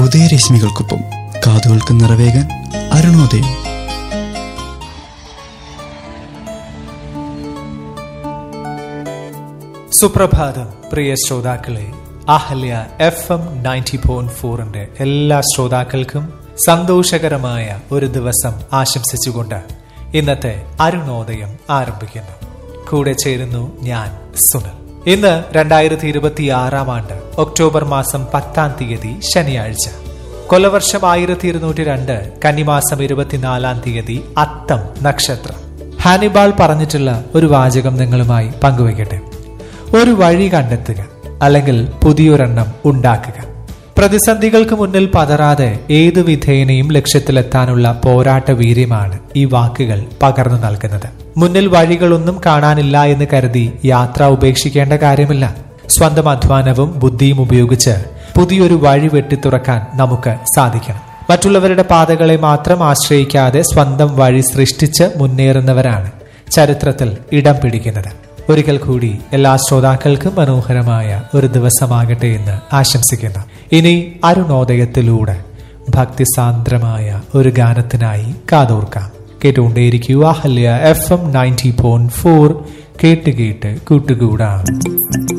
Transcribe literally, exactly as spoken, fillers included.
ഉദയരശ്മികൾക്കൊപ്പം കാതുകൾക്ക് നിറവേകാൻ അരുണോദയം. സുപ്രഭാതം പ്രിയ ശ്രോതാക്കളെ. Ahalya F M ninety point ഫോറിന്റെ എല്ലാ ശ്രോതാക്കൾക്കും സന്തോഷകരമായ ഒരു ദിവസം ആശംസിച്ചുകൊണ്ട് ഇന്നത്തെ അരുണോദയം ആരംഭിക്കുന്നു. കൂടെ ചേരുന്നു ഞാൻ സുനിൽ. ഇന്ന് രണ്ടായിരത്തി ഇരുപത്തി ആറാം ആണ്ട് ഒക്ടോബർ മാസം പത്താം തീയതി ശനിയാഴ്ച. കൊലവർഷം ആയിരത്തി ഇരുന്നൂറ്റി രണ്ട് കന്നിമാസം ഇരുപത്തിനാലാം തീയതി അത്തം നക്ഷത്രം. ഹാനിബാൾ പറഞ്ഞിട്ടുള്ള ഒരു വാചകം നിങ്ങളുമായി പങ്കുവയ്ക്കട്ടെ. ഒരു വഴി കണ്ടെത്തുക, അല്ലെങ്കിൽ പുതിയൊരെണ്ണം ഉണ്ടാക്കുക. പ്രതിസന്ധികൾക്ക് മുന്നിൽ പതറാതെ ഏതു വിധേനയും ലക്ഷ്യത്തിലെത്താനുള്ള പോരാട്ട വീര്യമാണ് ഈ വാക്കുകൾ പകർന്നു നൽകുന്നത്. മുന്നിൽ വഴികളൊന്നും കാണാനില്ല എന്ന് കരുതി യാത്ര ഉപേക്ഷിക്കേണ്ട കാര്യമില്ല. സ്വന്തം അധ്വാനവും ബുദ്ധിയും ഉപയോഗിച്ച് പുതിയൊരു വഴി വെട്ടിത്തുറക്കാൻ നമുക്ക് സാധിക്കണം. മറ്റുള്ളവരുടെ പാതകളെ മാത്രം ആശ്രയിക്കാതെ സ്വന്തം വഴി സൃഷ്ടിച്ച് മുന്നേറുന്നവരാണ് ചരിത്രത്തിൽ ഇടം പിടിക്കുന്നത്. ഒരിക്കൽ കൂടി എല്ലാ ശ്രോതാക്കൾക്കും മനോഹരമായ ഒരു ദിവസമാകട്ടെ എന്ന് ആശംസിക്കുന്നു. ഇനി അരുണോദയത്തിലൂടെ ഭക്തിസാന്ദ്രമായ ഒരു ഗാനത്തിനായി കാതോർക്കാം. കേട്ടുകൊണ്ടേയിരിക്കുക Ahalya F M ninety point four. കേട്ട് കേട്ട് കൂട്ടുകൂടാം.